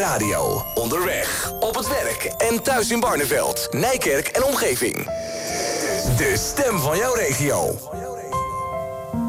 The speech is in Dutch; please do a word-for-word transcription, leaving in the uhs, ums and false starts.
radio, onderweg, op het werk en thuis in Barneveld, Nijkerk en omgeving. De stem van jouw regio.